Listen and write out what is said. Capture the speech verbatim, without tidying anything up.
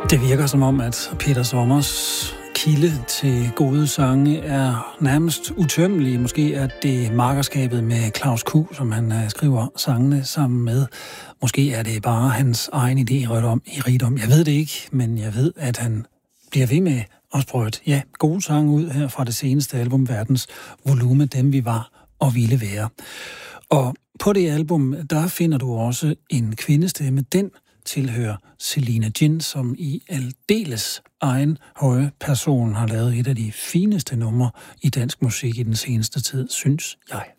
Det virker som om, at Peter Sommers kilde til gode sange er nærmest utømmelig. Måske er det makkerskabet med Claus Q, som han uh, skriver sangene sammen med. Måske er det bare hans egen idé i rigdom. Jeg ved det ikke, men jeg ved, at han bliver ved med at sprøjte ja, gode sange ud her fra det seneste album, Verdens Volume, dem vi var og ville være. Og på det album, der finder du også en kvindestemme. Den tilhører Selina Jin, som i aldeles egen høje person har lavet et af de fineste numre i dansk musik i den seneste tid, synes jeg.